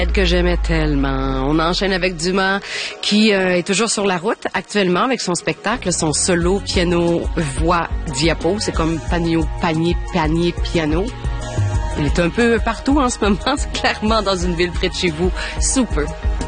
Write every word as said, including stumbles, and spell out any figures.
Que j'aimais tellement. On enchaîne avec Dumas qui euh, est toujours sur la route actuellement avec son spectacle, son solo piano voix diapo. C'est comme panneau, panier, panier, piano. Il est un peu partout en ce moment, c'est clairement dans une ville près de chez vous. Super.